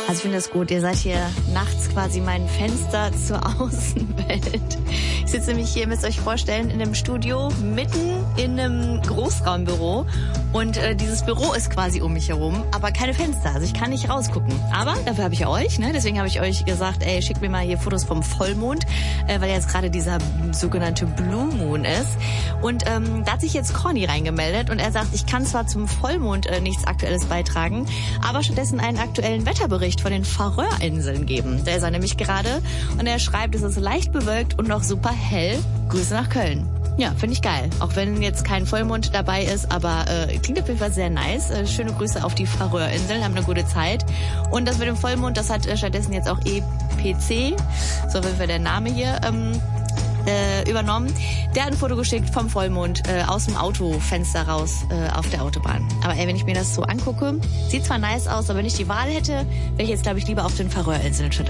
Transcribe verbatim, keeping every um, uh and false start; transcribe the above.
Also ich finde das gut. Ihr seid hier nachts quasi mein Fenster zur Außenwelt. Ich sitze nämlich hier, müsst ihr euch vorstellen, in einem Studio mitten in einem Großraumbüro. Und äh, dieses Büro ist quasi um mich herum, aber keine Fenster. Also ich kann nicht rausgucken. Aber dafür habe ich euch, ne? Deswegen habe ich euch gesagt, ey, schickt mir mal hier Fotos vom Vollmond, äh, weil jetzt gerade dieser sogenannte Blue Moon ist. Und ähm, da hat sich jetzt Corny reingemeldet und er sagt, ich kann zwar zum Vollmond äh, nichts Aktuelles beitragen, aber stattdessen einen aktuellen Wetterbericht von den Färöerinseln geben. Der ist er nämlich gerade und er schreibt, es ist leicht bewölkt und noch super hell. Grüße nach Köln. Ja, finde ich geil. Auch wenn jetzt kein Vollmond dabei ist, aber äh, klingt auf jeden Fall sehr nice. Äh, schöne Grüße auf die Färöerinseln, haben eine gute Zeit. Und das mit dem Vollmond, das hat äh, stattdessen jetzt auch E P C, so auf jeden Fall der Name hier, ähm, äh, übernommen. Der hat ein Foto geschickt vom Vollmond äh, aus dem Autofenster raus äh, auf der Autobahn. Aber ey, wenn ich mir das so angucke, sieht zwar nice aus, aber wenn ich die Wahl hätte, wäre ich jetzt, glaube ich, lieber auf den Färöerinseln statt